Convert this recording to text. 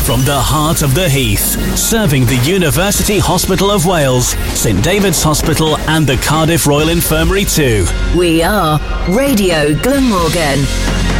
From the heart of the Heath, serving the University Hospital of Wales, St David's Hospital and the Cardiff Royal Infirmary too. We are Radio Glamorgan.